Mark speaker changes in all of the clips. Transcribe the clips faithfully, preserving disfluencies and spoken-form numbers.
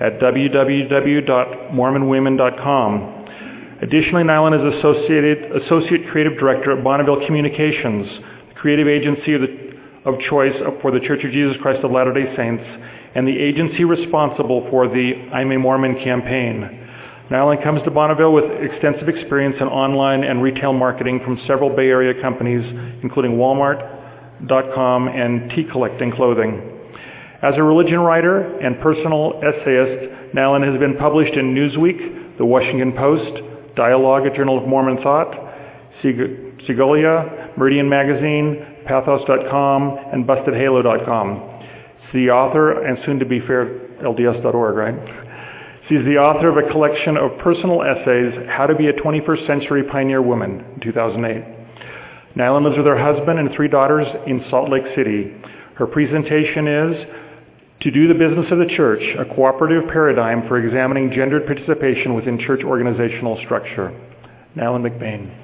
Speaker 1: at w w w dot mormon women dot com. Additionally, Nylund is Associated, Associate Creative Director at Bonneville Communications, the creative agency of, the, of choice for the Church of Jesus Christ of Latter-day Saints, and the agency responsible for the I'm a Mormon campaign. Nylund comes to Bonneville with extensive experience in online and retail marketing from several Bay Area companies, including Walmart dot com and Tea Collecting Clothing. As a religion writer and personal essayist, Nylund has been published in Newsweek, The Washington Post, Dialogue, a Journal of Mormon Thought, Segolia, Meridian Magazine, Pathos dot com, and Busted Halo dot com. She's the author, and soon to be fair, L D S dot org, right? She's the author of a collection of personal essays, How to be a twenty-first Century Pioneer Woman, in two thousand eight. Nylund lives with her husband and three daughters in Salt Lake City. Her presentation is To Do the Business of the Church, a cooperative paradigm for examining gendered participation within church organizational structure. Nylund McBain.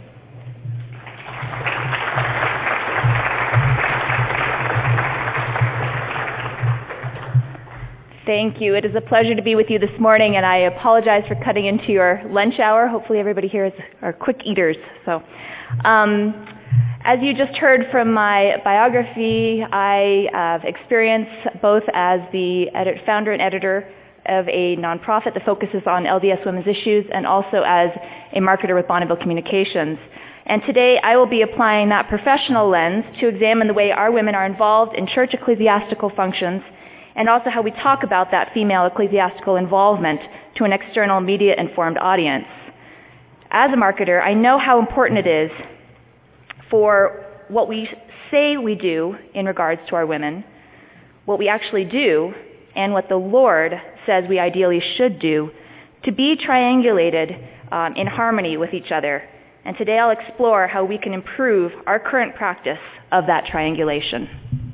Speaker 2: Thank you. It is a pleasure to be with you this morning, and I apologize for cutting into your lunch hour. Hopefully everybody here is, are quick eaters. So, um, as you just heard from my biography, I have experience both as the edit, founder and editor of a nonprofit that focuses on L D S women's issues, and also as a marketer with Bonneville Communications. And today I will be applying that professional lens to examine the way our women are involved in church ecclesiastical functions, and also how we talk about that female ecclesiastical involvement to an external media-informed audience. As a marketer, I know how important it is for what we say we do in regards to our women, what we actually do, and what the Lord says we ideally should do, to be triangulated um, in harmony with each other. And today I'll explore how we can improve our current practice of that triangulation.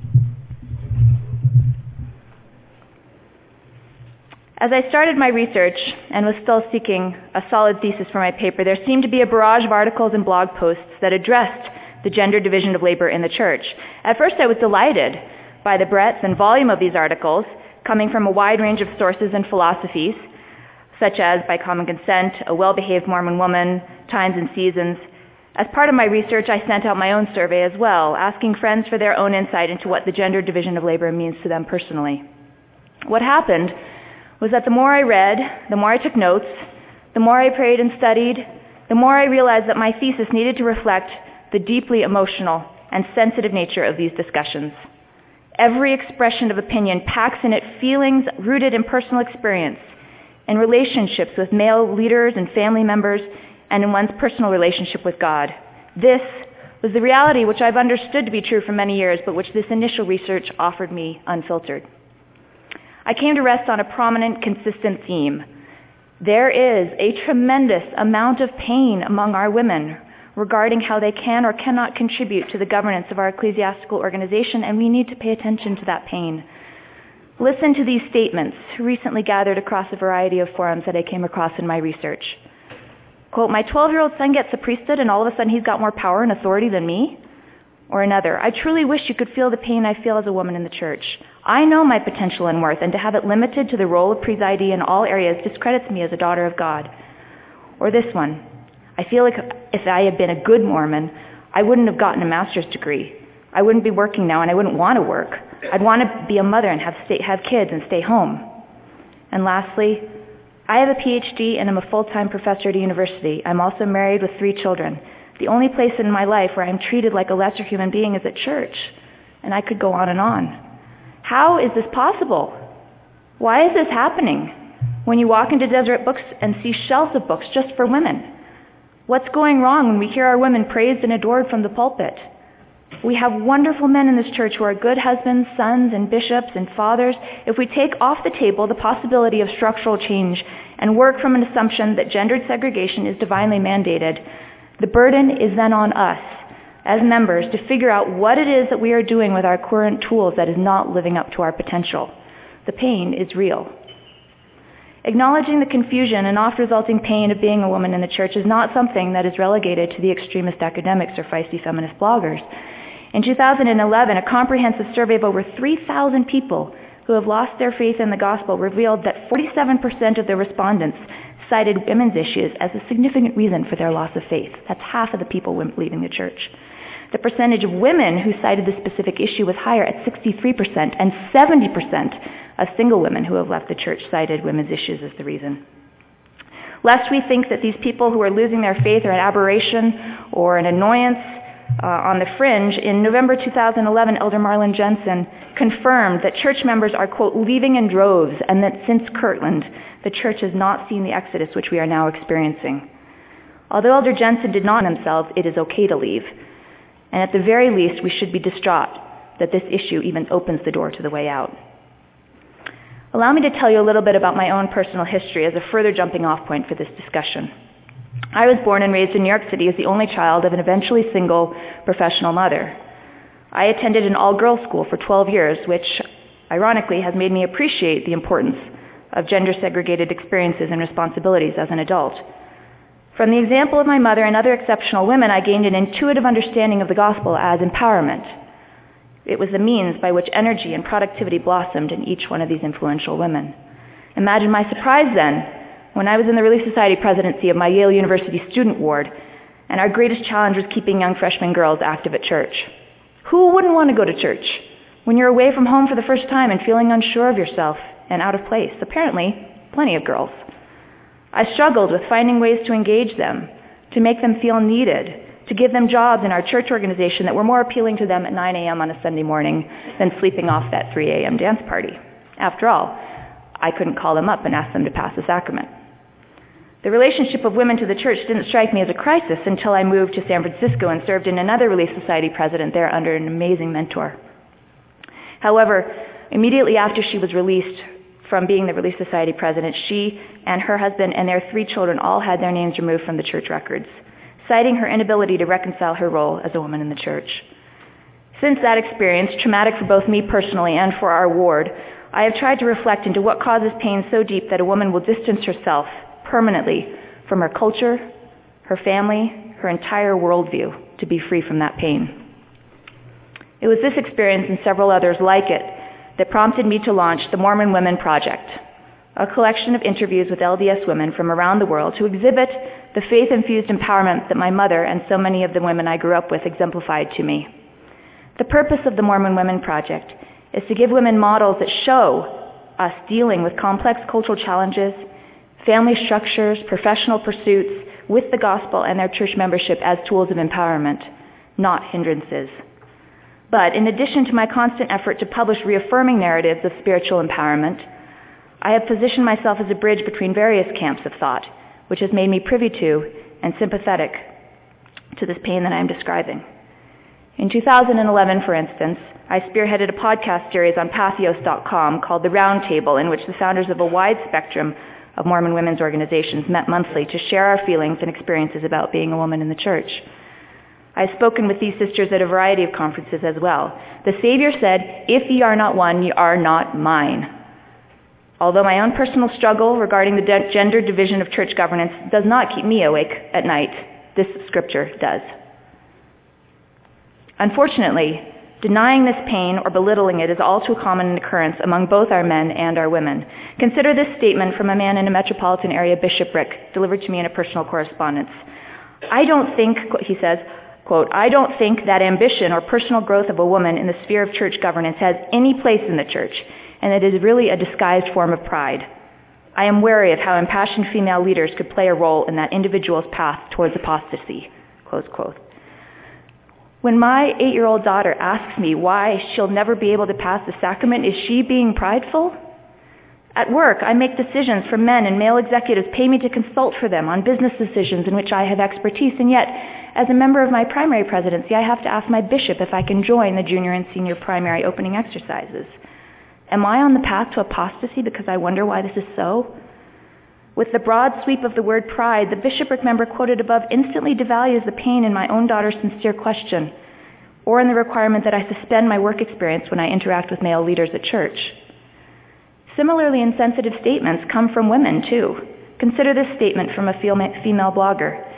Speaker 2: As I started my research and was still seeking a solid thesis for my paper, there seemed to be a barrage of articles and blog posts that addressed the gender division of labor in the church. At first I was delighted by the breadth and volume of these articles, coming from a wide range of sources and philosophies, such as By Common Consent, A Well-Behaved Mormon Woman, Times and Seasons. As part of my research, I sent out my own survey as well, asking friends for their own insight into what the gender division of labor means to them personally. What happened was that the more I read, the more I took notes, the more I prayed and studied, the more I realized that my thesis needed to reflect the deeply emotional and sensitive nature of these discussions. Every expression of opinion packs in it feelings rooted in personal experience, in relationships with male leaders and family members, and in one's personal relationship with God. This was the reality which I've understood to be true for many years, but which this initial research offered me unfiltered. I came to rest on a prominent, consistent theme. There is a tremendous amount of pain among our women regarding how they can or cannot contribute to the governance of our ecclesiastical organization, and we need to pay attention to that pain. Listen to these statements, recently gathered across a variety of forums that I came across in my research. Quote, my twelve-year-old son gets the priesthood and all of a sudden he's got more power and authority than me? Or another, I truly wish you could feel the pain I feel as a woman in the church. I know my potential and worth, and to have it limited to the role of presidee in all areas discredits me as a daughter of God. Or this one, I feel like if I had been a good Mormon, I wouldn't have gotten a master's degree. I wouldn't be working now, and I wouldn't want to work. I'd want to be a mother and have, stay, have kids and stay home. And lastly, I have a P H D and I'm a full-time professor at a university. I'm also married with three children. The only place in my life where I'm treated like a lesser human being is at church. And I could go on and on. How is this possible? Why is this happening? When you walk into Deseret Books and see shelves of books just for women, what's going wrong when we hear our women praised and adored from the pulpit? We have wonderful men in this church who are good husbands, sons, and bishops, and fathers. If we take off the table the possibility of structural change and work from an assumption that gendered segregation is divinely mandated, the burden is then on us as members to figure out what it is that we are doing with our current tools that is not living up to our potential. The pain is real. Acknowledging the confusion and oft-resulting pain of being a woman in the church is not something that is relegated to the extremist academics or feisty feminist bloggers. In two thousand eleven, a comprehensive survey of over three thousand people who have lost their faith in the gospel revealed that forty-seven percent of the respondents cited women's issues as a significant reason for their loss of faith. That's half of the people leaving the church. The percentage of women who cited the specific issue was higher at sixty-three percent, and seventy percent of single women who have left the church cited women's issues as the reason. Lest we think that these people who are losing their faith are an aberration or an annoyance uh, on the fringe, in November two thousand eleven, Elder Marlon Jensen confirmed that church members are, quote, leaving in droves, and that since Kirtland, the church has not seen the exodus which we are now experiencing. Although Elder Jensen did not himself, it is okay to leave. And at the very least, we should be distraught that this issue even opens the door to the way out. Allow me to tell you a little bit about my own personal history as a further jumping off point for this discussion. I was born and raised in New York City as the only child of an eventually single professional mother. I attended an all-girls school for twelve years, which ironically has made me appreciate the importance of gender-segregated experiences and responsibilities as an adult. From the example of my mother and other exceptional women, I gained an intuitive understanding of the gospel as empowerment. It was the means by which energy and productivity blossomed in each one of these influential women. Imagine my surprise then, when I was in the Relief Society presidency of my Yale University student ward, and our greatest challenge was keeping young freshman girls active at church. Who wouldn't want to go to church when you're away from home for the first time and feeling unsure of yourself and out of place? Apparently, plenty of girls. I struggled with finding ways to engage them, to make them feel needed, to give them jobs in our church organization that were more appealing to them at nine a.m. on a Sunday morning than sleeping off that three a.m. dance party. After all, I couldn't call them up and ask them to pass the sacrament. The relationship of women to the church didn't strike me as a crisis until I moved to San Francisco and served in another Relief Society president there under an amazing mentor. However, immediately after she was released from being the Relief Society president, she and her husband and their three children all had their names removed from the church records, citing her inability to reconcile her role as a woman in the church. Since that experience, traumatic for both me personally and for our ward, I have tried to reflect into what causes pain so deep that a woman will distance herself permanently from her culture, her family, her entire worldview to be free from that pain. It was this experience and several others like it that prompted me to launch the Mormon Women Project, a collection of interviews with L D S women from around the world who exhibit the faith-infused empowerment that my mother and so many of the women I grew up with exemplified to me. The purpose of the Mormon Women Project is to give women models that show us dealing with complex cultural challenges, family structures, professional pursuits with the gospel and their church membership as tools of empowerment, not hindrances. But in addition to my constant effort to publish reaffirming narratives of spiritual empowerment, I have positioned myself as a bridge between various camps of thought, which has made me privy to and sympathetic to this pain that I am describing. In two thousand eleven, for instance, I spearheaded a podcast series on Patheos dot com called The Round Table, in which the founders of a wide spectrum of Mormon women's organizations met monthly to share our feelings and experiences about being a woman in the church. I've spoken with these sisters at a variety of conferences as well. The Savior said, "If ye are not one, ye are not mine." Although my own personal struggle regarding the de- gender division of church governance does not keep me awake at night, this scripture does. Unfortunately, denying this pain or belittling it is all too common an occurrence among both our men and our women. Consider this statement from a man in a metropolitan area bishopric delivered to me in a personal correspondence. I don't think, he says, quote, I don't think that ambition or personal growth of a woman in the sphere of church governance has any place in the church, and it is really a disguised form of pride. I am wary of how impassioned female leaders could play a role in that individual's path towards apostasy, close quote. When my eight-year-old daughter asks me why she'll never be able to pass the sacrament, is she being prideful? At work, I make decisions for men, and male executives pay me to consult for them on business decisions in which I have expertise, and yet, as a member of my primary presidency, I have to ask my bishop if I can join the junior and senior primary opening exercises. Am I on the path to apostasy because I wonder why this is so? With the broad sweep of the word pride, the bishopric member quoted above instantly devalues the pain in my own daughter's sincere question, or in the requirement that I suspend my work experience when I interact with male leaders at church. Similarly insensitive statements come from women, too. Consider this statement from a female blogger.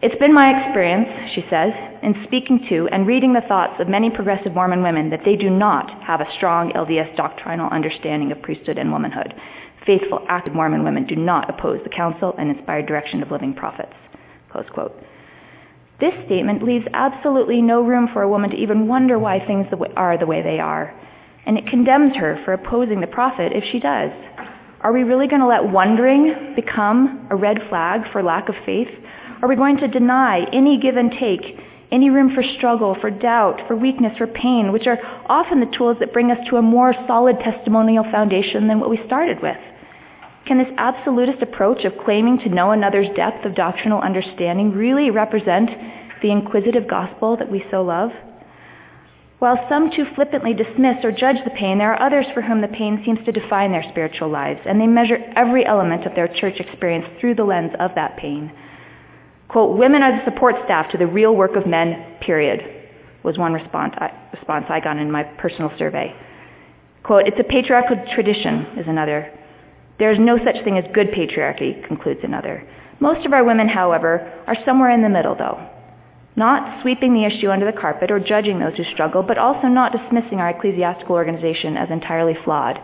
Speaker 2: It's been my experience, she says, in speaking to and reading the thoughts of many progressive Mormon women that they do not have a strong L D S doctrinal understanding of priesthood and womanhood. Faithful, active Mormon women do not oppose the counsel and inspired direction of living prophets. Close quote. This statement leaves absolutely no room for a woman to even wonder why things are the way they are, and it condemns her for opposing the prophet if she does. Are we really going to let wondering become a red flag for lack of faith? Are we going to deny any give and take, any room for struggle, for doubt, for weakness, for pain, which are often the tools that bring us to a more solid testimonial foundation than what we started with? Can this absolutist approach of claiming to know another's depth of doctrinal understanding really represent the inquisitive gospel that we so love? While some too flippantly dismiss or judge the pain, there are others for whom the pain seems to define their spiritual lives, and they measure every element of their church experience through the lens of that pain. Quote, women are the support staff to the real work of men, period, was one response I, response I got in my personal survey. Quote, it's a patriarchal tradition, is another. There is no such thing as good patriarchy, concludes another. Most of our women, however, are somewhere in the middle, though. Not sweeping the issue under the carpet or judging those who struggle, but also not dismissing our ecclesiastical organization as entirely flawed.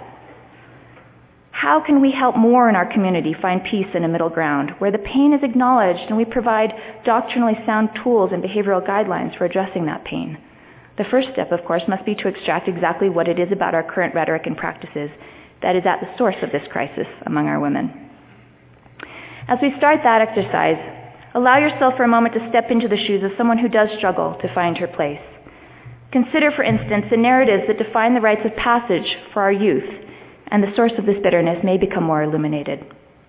Speaker 2: How can we help more in our community find peace in a middle ground, where the pain is acknowledged and we provide doctrinally sound tools and behavioral guidelines for addressing that pain? The first step, of course, must be to extract exactly what it is about our current rhetoric and practices that is at the source of this crisis among our women. As we start that exercise, allow yourself for a moment to step into the shoes of someone who does struggle to find her place. Consider, for instance, the narratives that define the rites of passage for our youth, and the source of this bitterness may become more illuminated.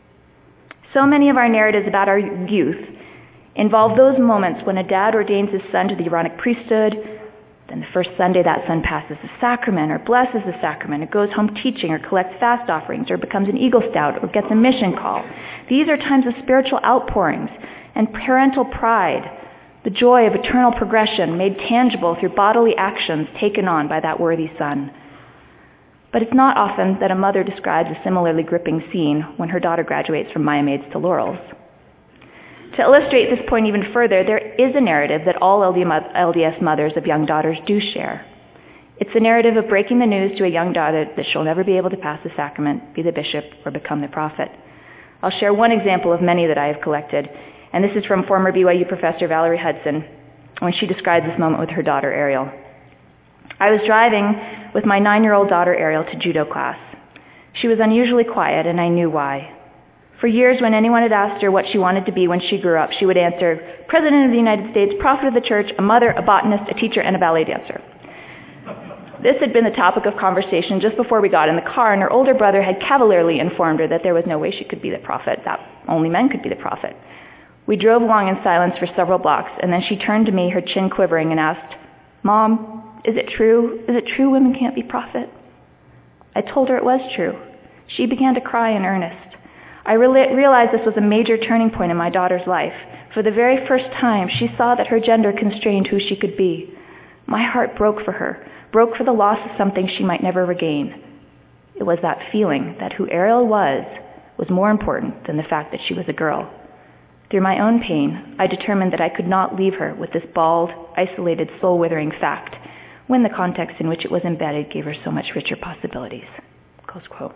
Speaker 2: So many of our narratives about our youth involve those moments when a dad ordains his son to the Aaronic priesthood, then the first Sunday that son passes the sacrament or blesses the sacrament, or goes home teaching or collects fast offerings, or becomes an Eagle Scout or gets a mission call. These are times of spiritual outpourings and parental pride, the joy of eternal progression made tangible through bodily actions taken on by that worthy son. But it's not often that a mother describes a similarly gripping scene when her daughter graduates from Maya Maids to Laurels. To illustrate this point even further, there is a narrative that all L D S mothers of young daughters do share. It's the narrative of breaking the news to a young daughter that she'll never be able to pass the sacrament, be the bishop, or become the prophet. I'll share one example of many that I have collected, and this is from former B Y U professor Valerie Hudson, when she describes this moment with her daughter Ariel. I was driving with my nine-year-old daughter Ariel to judo class. She was unusually quiet, and I knew why. For years, when anyone had asked her what she wanted to be when she grew up, she would answer, President of the United States, prophet of the church, a mother, a botanist, a teacher, and a ballet dancer. This had been the topic of conversation just before we got in the car, and her older brother had cavalierly informed her that there was no way she could be the prophet, that only men could be the prophet. We drove along in silence for several blocks, and then she turned to me, her chin quivering, and asked, Mom, is it true? Is it true women can't be prophet? I told her it was true. She began to cry in earnest. I re- realized this was a major turning point in my daughter's life. For the very first time, she saw that her gender constrained who she could be. My heart broke for her, broke for the loss of something she might never regain. It was that feeling that who Ariel was was more important than the fact that she was a girl. Through my own pain, I determined that I could not leave her with this bald, isolated, soul-withering fact, when the context in which it was embedded gave her so much richer possibilities. Close quote.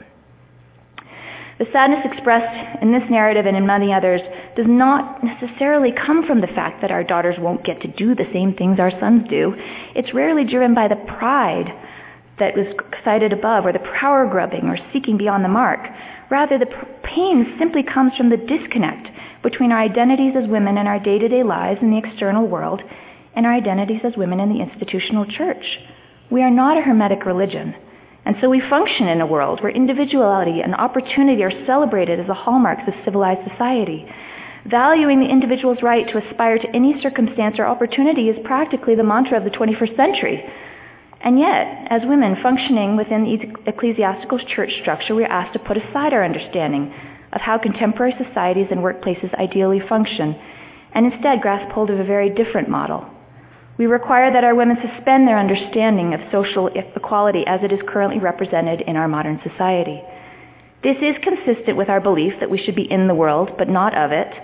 Speaker 2: The sadness expressed in this narrative and in many others does not necessarily come from the fact that our daughters won't get to do the same things our sons do. It's rarely driven by the pride that was cited above, or the power grubbing, or seeking beyond the mark. Rather, the pain simply comes from the disconnect between our identities as women in our day-to-day lives in the external world and our identities as women in the institutional church. We are not a hermetic religion, and so we function in a world where individuality and opportunity are celebrated as the hallmarks of civilized society. Valuing the individual's right to aspire to any circumstance or opportunity is practically the mantra of the twenty-first century. And yet, as women functioning within the ecclesiastical church structure, we are asked to put aside our understanding of how contemporary societies and workplaces ideally function, and instead grasp hold of a very different model. We require that our women suspend their understanding of social equality as it is currently represented in our modern society. This is consistent with our belief that we should be in the world, but not of it,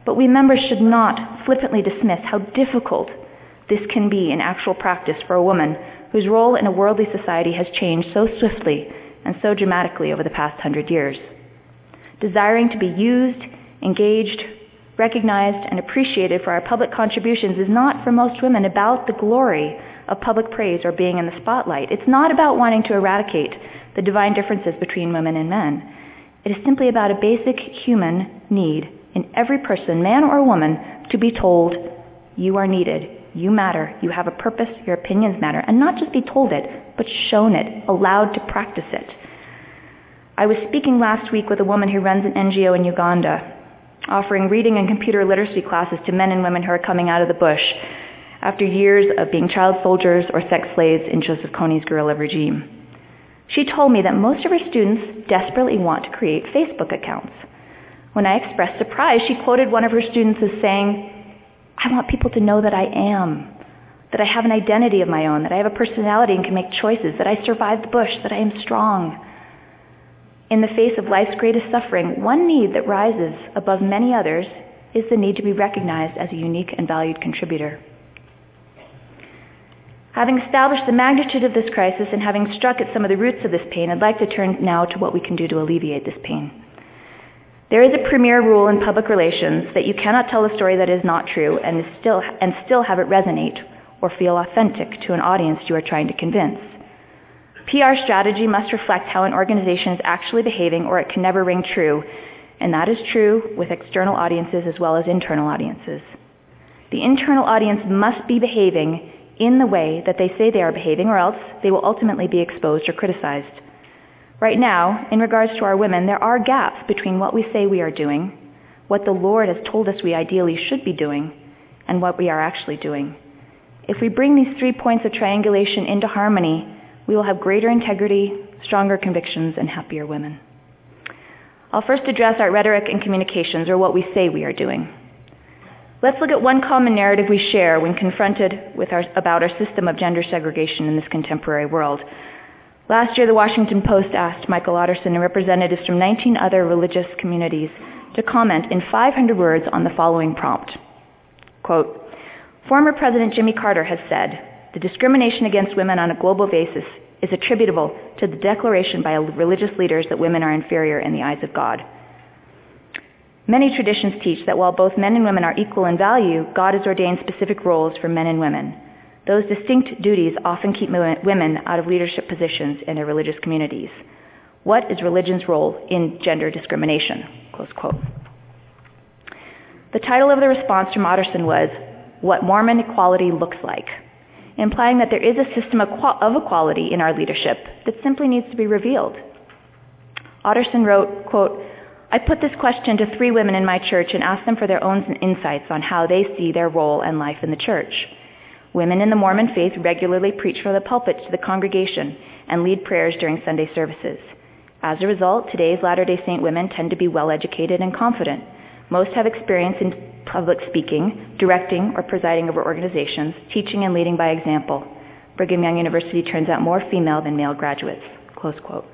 Speaker 2: But we members should not flippantly dismiss how difficult this can be in actual practice for a woman whose role in a worldly society has changed so swiftly and so dramatically over the past hundred years. Desiring to be used, engaged, recognized, and appreciated for our public contributions is not for most women about the glory of public praise or being in the spotlight. It's not about wanting to eradicate the divine differences between women and men. It is simply about a basic human need in every person, man or woman, to be told, you are needed, you matter, you have a purpose, your opinions matter, and not just be told it, but shown it, allowed to practice it. I was speaking last week with a woman who runs an N G O in Uganda, offering reading and computer literacy classes to men and women who are coming out of the bush after years of being child soldiers or sex slaves in Joseph Kony's guerrilla regime. She told me that most of her students desperately want to create Facebook accounts. When I expressed surprise, she quoted one of her students as saying, I want people to know that I am, that I have an identity of my own, that I have a personality and can make choices, that I survived the bush, that I am strong. In the face of life's greatest suffering, one need that rises above many others is the need to be recognized as a unique and valued contributor. Having established the magnitude of this crisis and having struck at some of the roots of this pain, I'd like to turn now to what we can do to alleviate this pain. There is a premier rule in public relations that you cannot tell a story that is not true and still, and still have it resonate or feel authentic to an audience you are trying to convince. P R strategy must reflect how an organization is actually behaving, or it can never ring true, and that is true with external audiences as well as internal audiences. The internal audience must be behaving in the way that they say they are behaving, or else they will ultimately be exposed or criticized. Right now, in regards to our women, there are gaps between what we say we are doing, what the Lord has told us we ideally should be doing, and what we are actually doing. If we bring these three points of triangulation into harmony, we will have greater integrity, stronger convictions, and happier women. I'll first address our rhetoric and communications, or what we say we are doing. Let's look at one common narrative we share when confronted with our, about our system of gender segregation in this contemporary world. Last year, the Washington Post asked Michael Otterson and representatives from nineteen other religious communities to comment in five hundred words on the following prompt. Quote, former President Jimmy Carter has said, the discrimination against women on a global basis is attributable to the declaration by religious leaders that women are inferior in the eyes of God. Many traditions teach that while both men and women are equal in value, God has ordained specific roles for men and women. Those distinct duties often keep women out of leadership positions in their religious communities. What is religion's role in gender discrimination? Close quote. The title of the response from Otterson was, What Mormon Equality Looks Like, implying that there is a system of equality in our leadership that simply needs to be revealed. Otterson wrote, quote, I put this question to three women in my church and asked them for their own insights on how they see their role and life in the church. Women in the Mormon faith regularly preach from the pulpit to the congregation and lead prayers during Sunday services. As a result, today's Latter-day Saint women tend to be well-educated and confident. Most have experience in public speaking, directing or presiding over organizations, teaching and leading by example. Brigham Young University turns out more female than male graduates. Close quote.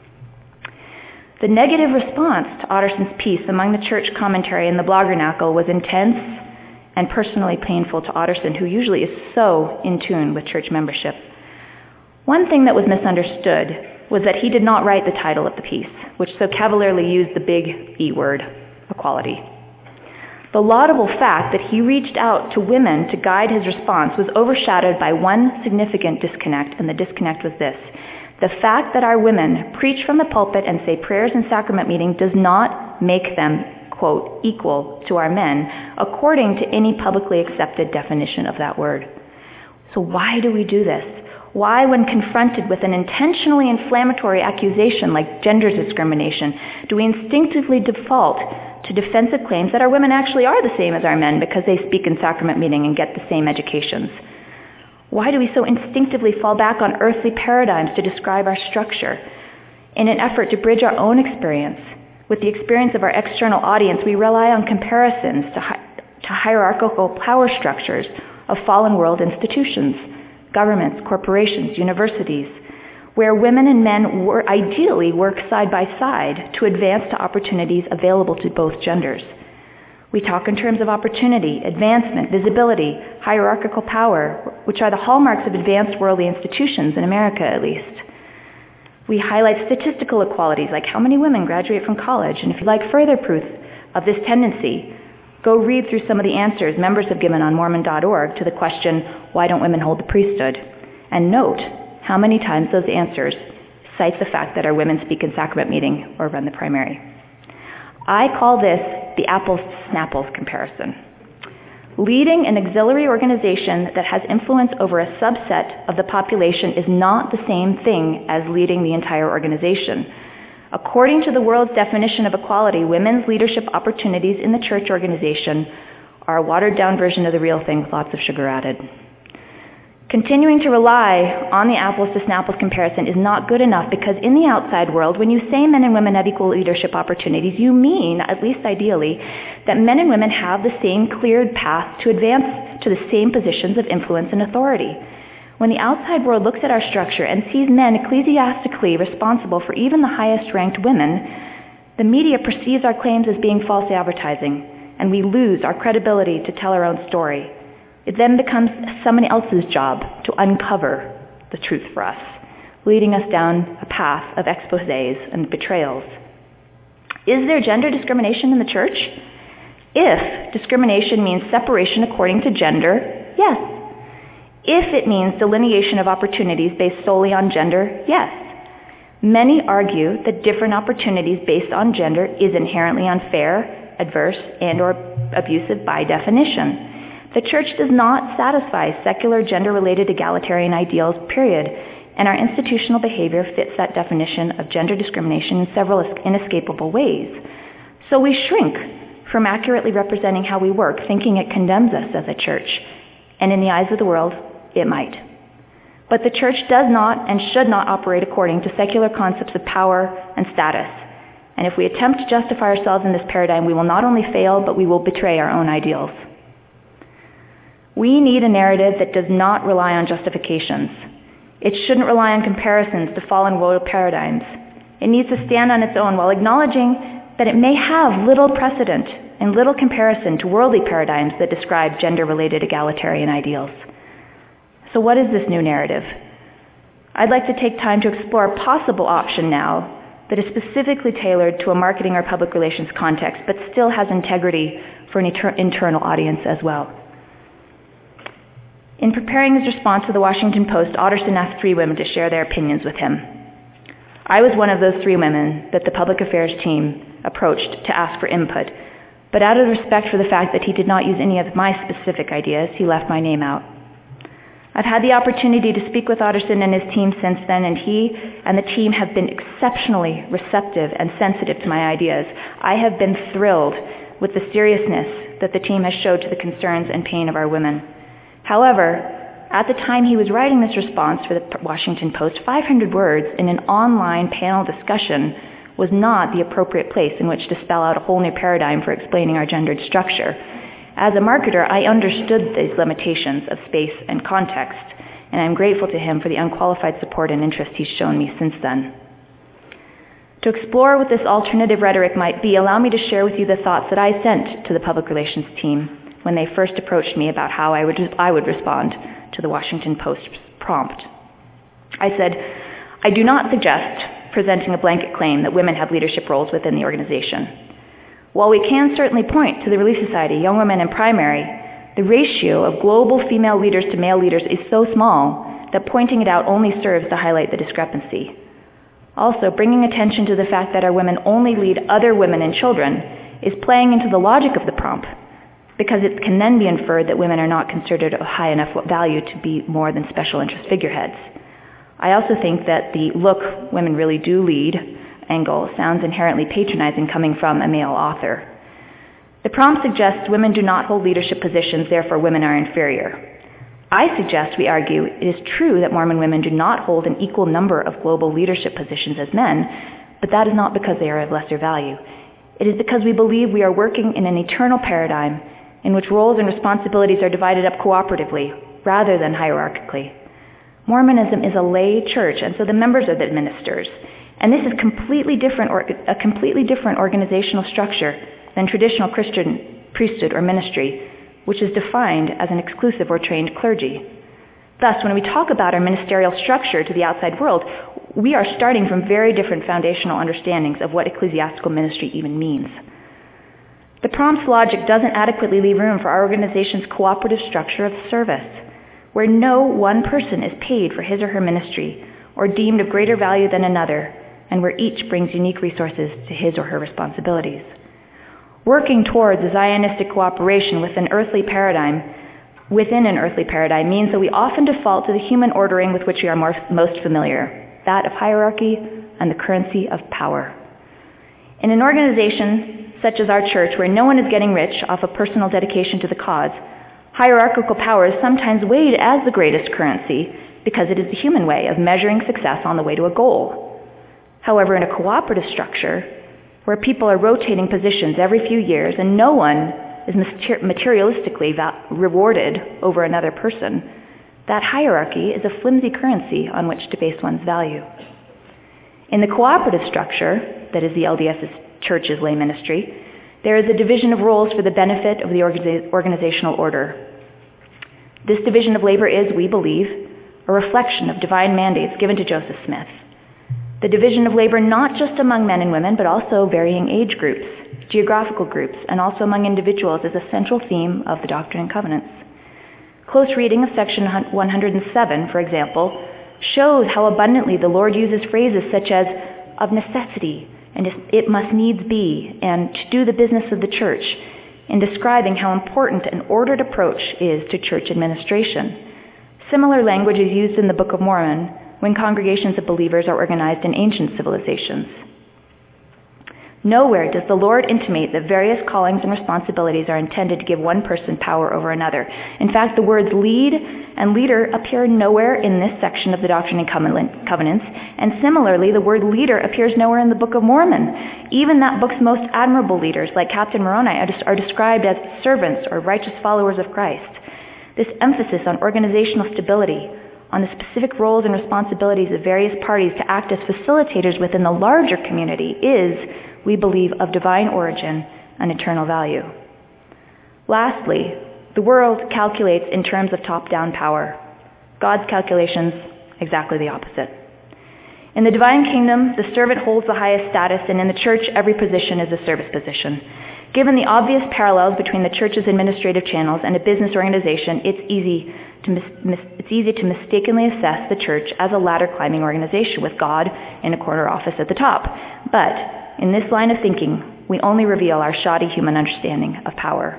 Speaker 2: The negative response to Otterson's piece among the church commentary in the Bloggernacle was intense and personally painful to Otterson, who usually is so in tune with church membership. One thing that was misunderstood was that he did not write the title of the piece, which so cavalierly used the big E word, equality. The laudable fact that he reached out to women to guide his response was overshadowed by one significant disconnect, and the disconnect was this. The fact that our women preach from the pulpit and say prayers in sacrament meeting does not make them, quote, equal to our men, according to any publicly accepted definition of that word. So why do we do this? Why, when confronted with an intentionally inflammatory accusation like gender discrimination, do we instinctively default to defensive claims that our women actually are the same as our men because they speak in sacrament meeting and get the same educations? Why do we so instinctively fall back on earthly paradigms to describe our structure? In an effort to bridge our own experience with the experience of our external audience, we rely on comparisons to, hi- to hierarchical power structures of fallen world institutions, governments, corporations, universities, where women and men wor- ideally work side by side to advance to opportunities available to both genders. We talk in terms of opportunity, advancement, visibility, hierarchical power, which are the hallmarks of advanced worldly institutions, in America at least. We highlight statistical equalities, like how many women graduate from college, and if you'd like further proof of this tendency, go read through some of the answers members have given on Mormon dot org to the question, why don't women hold the priesthood? And note how many times those answers cite the fact that our women speak in sacrament meeting or run the primary. I call this the apples to Snapples comparison. Leading an auxiliary organization that has influence over a subset of the population is not the same thing as leading the entire organization. According to the world's definition of equality, women's leadership opportunities in the church organization are a watered-down version of the real thing with lots of sugar added. Continuing to rely on the apples to Snapples comparison is not good enough, because in the outside world, when you say men and women have equal leadership opportunities, you mean, at least ideally, that men and women have the same cleared path to advance to the same positions of influence and authority. When the outside world looks at our structure and sees men ecclesiastically responsible for even the highest-ranked women, the media perceives our claims as being false advertising, and we lose our credibility to tell our own story. It then becomes someone else's job to uncover the truth for us, leading us down a path of exposés and betrayals. Is there gender discrimination in the church? If discrimination means separation according to gender, yes. If it means delineation of opportunities based solely on gender, yes. Many argue that different opportunities based on gender is inherently unfair, adverse, and or abusive by definition. The church does not satisfy secular gender-related egalitarian ideals, period, and our institutional behavior fits that definition of gender discrimination in several inescapable ways. So we shrink from accurately representing how we work, thinking it condemns us as a church, and in the eyes of the world, it might. But the church does not and should not operate according to secular concepts of power and status. And if we attempt to justify ourselves in this paradigm, we will not only fail, but we will betray our own ideals. We need a narrative that does not rely on justifications. It shouldn't rely on comparisons to fallen world paradigms. It needs to stand on its own while acknowledging that it may have little precedent and little comparison to worldly paradigms that describe gender-related egalitarian ideals. So what is this new narrative? I'd like to take time to explore a possible option now that is specifically tailored to a marketing or public relations context, but still has integrity for an inter- internal audience as well. In preparing his response to the Washington Post, Otterson asked three women to share their opinions with him. I was one of those three women that the public affairs team approached to ask for input, but out of respect for the fact that he did not use any of my specific ideas, he left my name out. I've had the opportunity to speak with Otterson and his team since then, and he and the team have been exceptionally receptive and sensitive to my ideas. I have been thrilled with the seriousness that the team has showed to the concerns and pain of our women. However, at the time he was writing this response for the Washington Post, five hundred words in an online panel discussion was not the appropriate place in which to spell out a whole new paradigm for explaining our gendered structure. As a marketer, I understood these limitations of space and context, and I'm grateful to him for the unqualified support and interest he's shown me since then. To explore what this alternative rhetoric might be, allow me to share with you the thoughts that I sent to the public relations team when they first approached me about how I would, I would respond to the Washington Post prompt. I said, I do not suggest presenting a blanket claim that women have leadership roles within the organization. While we can certainly point to the Relief Society, Young Women in Primary, the ratio of global female leaders to male leaders is so small that pointing it out only serves to highlight the discrepancy. Also, bringing attention to the fact that our women only lead other women and children is playing into the logic of the prompt, because it can then be inferred that women are not considered of high enough value to be more than special interest figureheads. I also think that the look, women really do lead angle sounds inherently patronizing coming from a male author. The prompt suggests women do not hold leadership positions, therefore women are inferior. I suggest we argue it is true that Mormon women do not hold an equal number of global leadership positions as men, but that is not because they are of lesser value. It is because we believe we are working in an eternal paradigm in which roles and responsibilities are divided up cooperatively rather than hierarchically. Mormonism is a lay church, and so the members are the ministers. And this is completely different, or, a completely different organizational structure than traditional Christian priesthood, or ministry, which is defined as an exclusive or trained clergy. Thus, when we talk about our ministerial structure to the outside world, we are starting from very different foundational understandings of what ecclesiastical ministry even means. The prompt's logic doesn't adequately leave room for our organization's cooperative structure of service, where no one person is paid for his or her ministry or deemed of greater value than another, and where each brings unique resources to his or her responsibilities. Working towards a Zionistic cooperation with an earthly paradigm, within an earthly paradigm means that we often default to the human ordering with which we are more, most familiar, that of hierarchy and the currency of power. In an organization such as our church, where no one is getting rich off of personal dedication to the cause, hierarchical power is sometimes weighed as the greatest currency because it is the human way of measuring success on the way to a goal. However, in a cooperative structure, where people are rotating positions every few years and no one is materialistically rewarded over another person, that hierarchy is a flimsy currency on which to base one's value. In the cooperative structure, that is the L D S's church's lay ministry, there is a division of roles for the benefit of the organiza- organizational order. This division of labor is, we believe, a reflection of divine mandates given to Joseph Smith. The division of labor not just among men and women, but also varying age groups, geographical groups, and also among individuals is a central theme of the Doctrine and Covenants. Close reading of section one hundred seven, for example, shows how abundantly the Lord uses phrases such as of necessity, and it must needs be, and to do the business of the church, in describing how important an ordered approach is to church administration. Similar language is used in the Book of Mormon when congregations of believers are organized in ancient civilizations. Nowhere does the Lord intimate that various callings and responsibilities are intended to give one person power over another. In fact, the words lead and leader appear nowhere in this section of the Doctrine and Covenants, and similarly, the word leader appears nowhere in the Book of Mormon. Even that book's most admirable leaders, like Captain Moroni, are described as servants or righteous followers of Christ. This emphasis on organizational stability, on the specific roles and responsibilities of various parties to act as facilitators within the larger community is, we believe, of divine origin and eternal value. Lastly, the world calculates in terms of top-down power. God's calculations, exactly the opposite. In the divine kingdom, the servant holds the highest status, and in the church, every position is a service position. Given the obvious parallels between the church's administrative channels and a business organization, it's easy to mis- mis- it's easy to mistakenly assess the church as a ladder-climbing organization with God in a corner office at the top. But in this line of thinking, we only reveal our shoddy human understanding of power.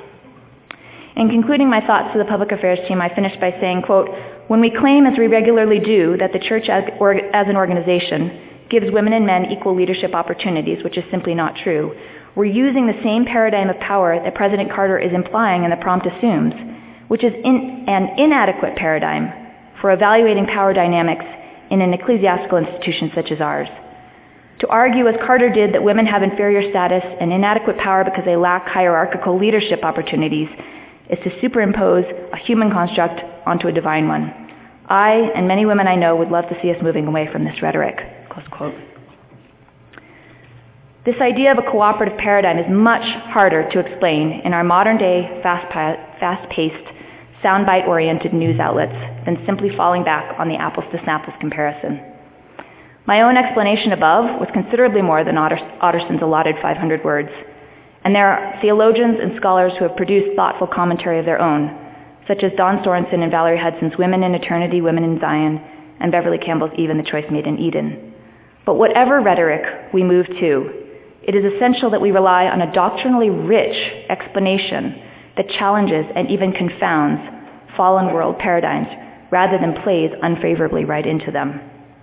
Speaker 2: In concluding my thoughts to the public affairs team, I finished by saying, quote, when we claim, as we regularly do, that the church as, or, as an organization gives women and men equal leadership opportunities, which is simply not true, we're using the same paradigm of power that President Carter is implying and the prompt assumes, which is in, an inadequate paradigm for evaluating power dynamics in an ecclesiastical institution such as ours. To argue, as Carter did, that women have inferior status and inadequate power because they lack hierarchical leadership opportunities is to superimpose a human construct onto a divine one. I, and many women I know, would love to see us moving away from this rhetoric. Close quote. This idea of a cooperative paradigm is much harder to explain in our modern-day, fast-paced, soundbite-oriented news outlets than simply falling back on the apples-to-snapples comparison. My own explanation above was considerably more than Otterson's allotted five hundred words, and there are theologians and scholars who have produced thoughtful commentary of their own, such as Don Sorensen and Valerie Hudson's Women in Eternity, Women in Zion, and Beverly Campbell's Eve and the Choice Made in Eden. But whatever rhetoric we move to, it is essential that we rely on a doctrinally rich explanation that challenges and even confounds fallen world paradigms rather than plays unfavorably right into them.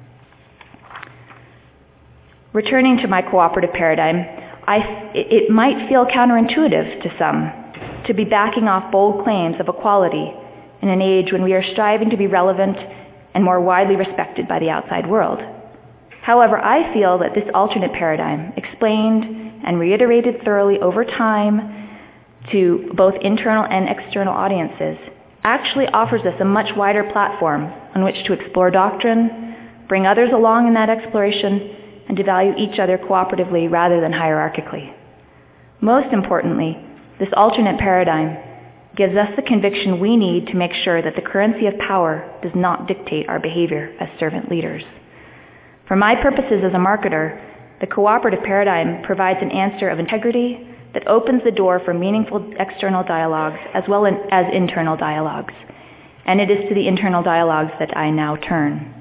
Speaker 2: Returning to my cooperative paradigm, I, it might feel counterintuitive to some to be backing off bold claims of equality in an age when we are striving to be relevant and more widely respected by the outside world. However, I feel that this alternate paradigm, explained and reiterated thoroughly over time to both internal and external audiences, actually offers us a much wider platform on which to explore doctrine, bring others along in that exploration, and to value each other cooperatively rather than hierarchically. Most importantly, This alternate paradigm gives us the conviction we need to make sure that the currency of power does not dictate our behavior as servant leaders. For my purposes as a marketer, the cooperative paradigm provides an answer of integrity that opens the door for meaningful external dialogues as well as internal dialogues. And it is to the internal dialogues that I now turn.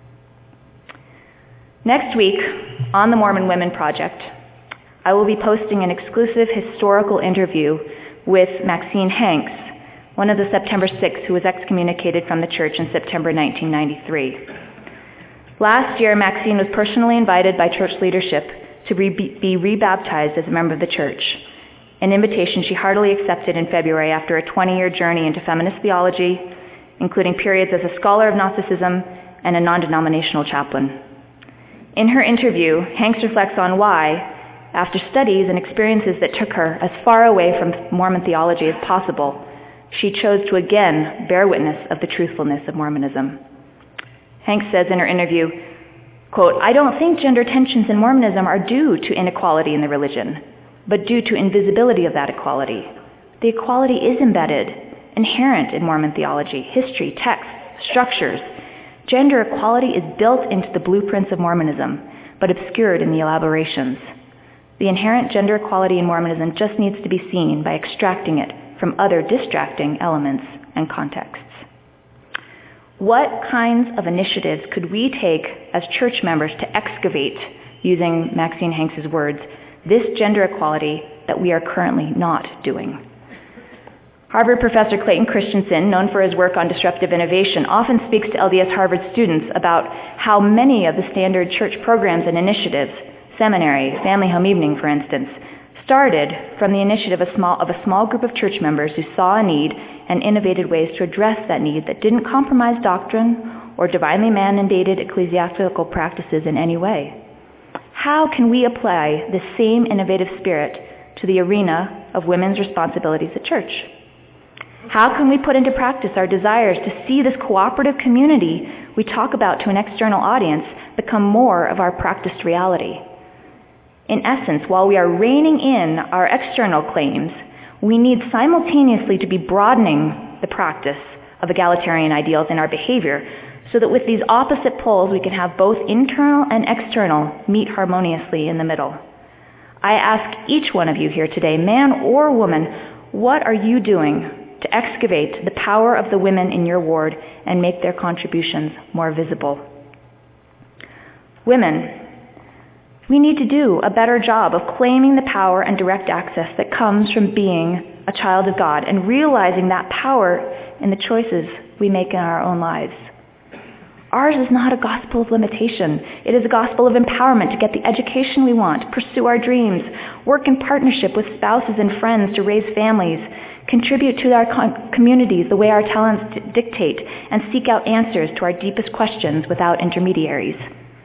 Speaker 2: Next week, on the Mormon Women Project, I will be posting an exclusive historical interview with Maxine Hanks, one of the September sixth who was excommunicated from the church in September nineteen ninety-three. Last year, Maxine was personally invited by church leadership to re- be rebaptized as a member of the church, an invitation she heartily accepted in February after a twenty-year journey into feminist theology, including periods as a scholar of Gnosticism and a non-denominational chaplain. In her interview, Hanks reflects on why, after studies and experiences that took her as far away from Mormon theology as possible, she chose to again bear witness of the truthfulness of Mormonism. Hanks says in her interview, quote, "I don't think gender tensions in Mormonism are due to inequality in the religion, but due to invisibility of that equality. The equality is embedded, inherent in Mormon theology, history, texts, structures. Gender equality is built into the blueprints of Mormonism, but obscured in the elaborations. The inherent gender equality in Mormonism just needs to be seen by extracting it from other distracting elements and contexts." What kinds of initiatives could we take as church members to excavate, using Maxine Hanks' words, this gender equality that we are currently not doing? Harvard professor Clayton Christensen, known for his work on disruptive innovation, often speaks to L D S Harvard students about how many of the standard church programs and initiatives, seminary, family home evening, for instance, started from the initiative of, small, of a small group of church members who saw a need and innovated ways to address that need that didn't compromise doctrine or divinely mandated ecclesiastical practices in any way. How can we apply the same innovative spirit to the arena of women's responsibilities at church? How can we put into practice our desires to see this cooperative community we talk about to an external audience become more of our practiced reality? In essence, while we are reining in our external claims, we need simultaneously to be broadening the practice of egalitarian ideals in our behavior so that with these opposite poles we can have both internal and external meet harmoniously in the middle. I ask each one of you here today, man or woman, what are you doing to excavate the power of the women in your ward and make their contributions more visible? Women, we need to do a better job of claiming the power and direct access that comes from being a child of God and realizing that power in the choices we make in our own lives. Ours is not a gospel of limitation. It is a gospel of empowerment to get the education we want, pursue our dreams, work in partnership with spouses and friends to raise families, contribute to our con- communities the way our talents d- dictate, and seek out answers to our deepest questions without intermediaries.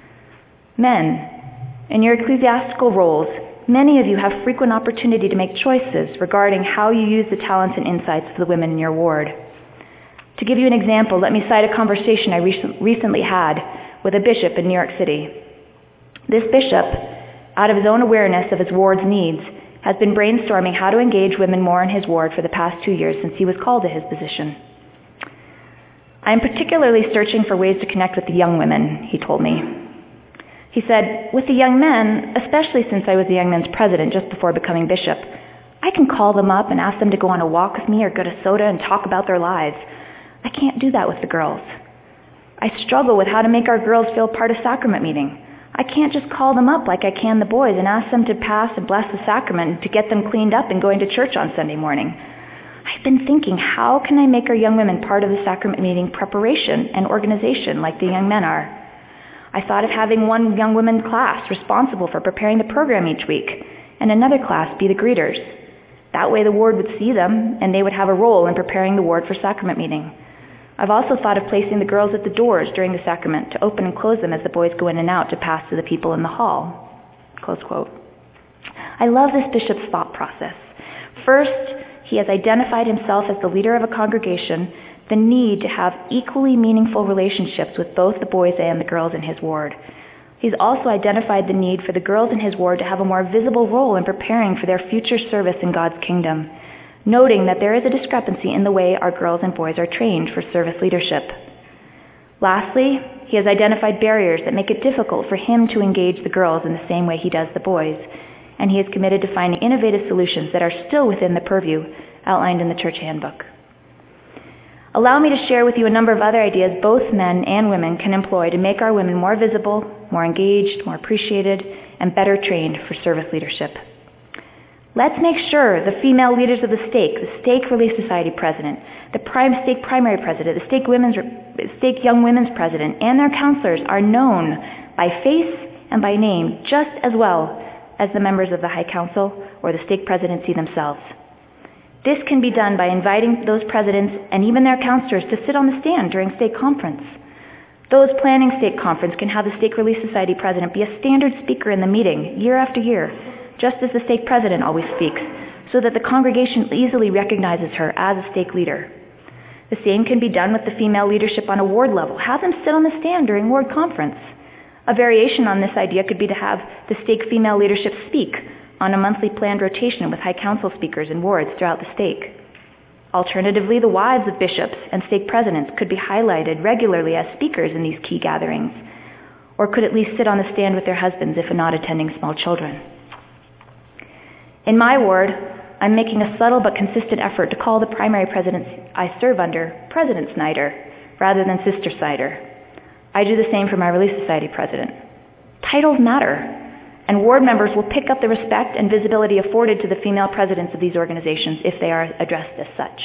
Speaker 2: Men, in your ecclesiastical roles, many of you have frequent opportunity to make choices regarding how you use the talents and insights of the women in your ward. To give you an example, let me cite a conversation I re- recently had with a bishop in New York City. This bishop, out of his own awareness of his ward's needs, has been brainstorming how to engage women more in his ward for the past two years since he was called to his position. I am particularly searching for ways to connect with the young women, he told me. He said, with the young men, especially since I was the young men's president just before becoming bishop, I can call them up and ask them to go on a walk with me or go to soda and talk about their lives. I can't do that with the girls. I struggle with how to make our girls feel part of sacrament meeting. I can't just call them up like I can the boys and ask them to pass and bless the sacrament to get them cleaned up and going to church on Sunday morning. I've been thinking, how can I make our young women part of the sacrament meeting preparation and organization like the young men are? I thought of having one young women class responsible for preparing the program each week, and another class be the greeters. That way the ward would see them, and they would have a role in preparing the ward for sacrament meeting. I've also thought of placing the girls at the doors during the sacrament to open and close them as the boys go in and out to pass to the people in the hall. Close quote. I love this bishop's thought process. First, he has identified himself as the leader of a congregation, the need to have equally meaningful relationships with both the boys and the girls in his ward. He's also identified the need for the girls in his ward to have a more visible role in preparing for their future service in God's kingdom. noting that there is a discrepancy in the way our girls and boys are trained for service leadership. Lastly, he has identified barriers that make it difficult for him to engage the girls in the same way he does the boys, and he is committed to finding innovative solutions that are still within the purview outlined in the church handbook. Allow me to share with you a number of other ideas both men and women can employ to make our women more visible, more engaged, more appreciated, and better trained for service leadership. Let's make sure the female leaders of the stake, the Stake Relief Society president, the prime stake primary president, the stake, women's, stake young women's president, and their counselors are known by face and by name just as well as the members of the High Council or the stake presidency themselves. This can be done by inviting those presidents and even their counselors to sit on the stand during stake conference. Those planning stake conference can have the Stake Relief Society president be a standard speaker in the meeting year after year, just as the stake president always speaks, so that the congregation easily recognizes her as a stake leader. The same can be done with the female leadership on a ward level. Have them sit on the stand during ward conference. A variation on this idea could be to have the stake female leadership speak on a monthly planned rotation with High Council speakers in wards throughout the stake. Alternatively, the wives of bishops and stake presidents could be highlighted regularly as speakers in these key gatherings, or could at least sit on the stand with their husbands if not attending small children. In my ward, I'm making a subtle but consistent effort to call the primary presidents I serve under President Snyder rather than Sister Snyder. I do the same for my Relief Society president. Titles matter, and ward members will pick up the respect and visibility afforded to the female presidents of these organizations if they are addressed as such.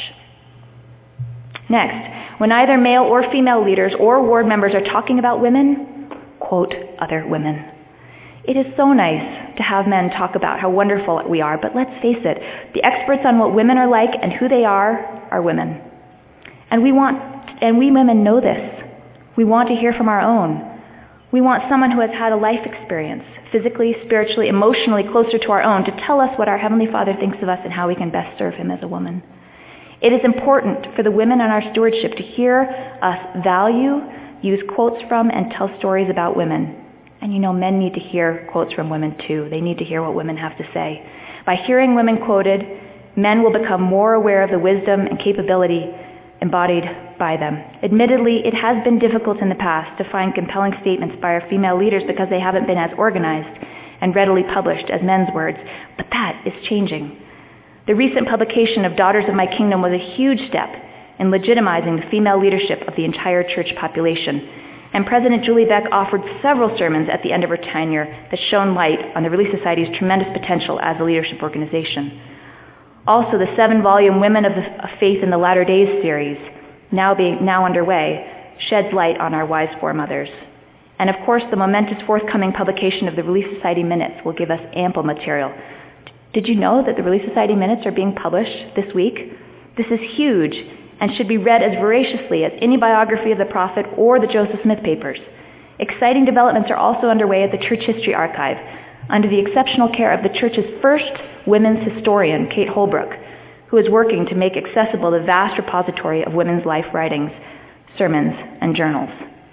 Speaker 2: Next, when either male or female leaders or ward members are talking about women, quote other women. It is so nice to have men talk about how wonderful we are, but let's face it, the experts on what women are like and who they are are women. And we want, and we women know this. We want to hear from our own. We want someone who has had a life experience, physically, spiritually, emotionally closer to our own, to tell us what our Heavenly Father thinks of us and how we can best serve Him as a woman. It is important for the women on our stewardship to hear us value, use quotes from, and tell stories about women. And you know, men need to hear quotes from women too. They need to hear what women have to say. By hearing women quoted, men will become more aware of the wisdom and capability embodied by them. Admittedly, it has been difficult in the past to find compelling statements by our female leaders because they haven't been as organized and readily published as men's words, but that is changing. The recent publication of Daughters of My Kingdom was a huge step in legitimizing the female leadership of the entire church population, and President Julie Beck offered several sermons at the end of her tenure that shone light on the Relief Society's tremendous potential as a leadership organization. Also, the seven-volume Women of, the, of Faith in the Latter Days series, now being now underway, sheds light on our wise foremothers. And of course, the momentous forthcoming publication of the Relief Society Minutes will give us ample material. Did you know that the Relief Society Minutes are being published this week? This is huge and should be read as voraciously as any biography of the prophet or the Joseph Smith papers. Exciting developments are also underway at the Church History Archive, under the exceptional care of the Church's first women's historian, Kate Holbrook, who is working to make accessible the vast repository of women's life writings, sermons, and journals.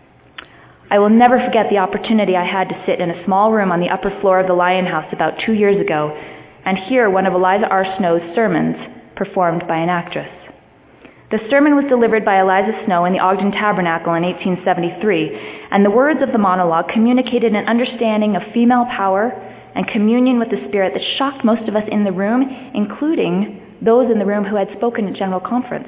Speaker 2: I will never forget the opportunity I had to sit in a small room on the upper floor of the Lion House about two years ago and hear one of Eliza R. Snow's sermons performed by an actress. The sermon was delivered by Eliza Snow in the Ogden Tabernacle in eighteen seventy-three, and the words of the monologue communicated an understanding of female power and communion with the Spirit that shocked most of us in the room, including those in the room who had spoken at General Conference.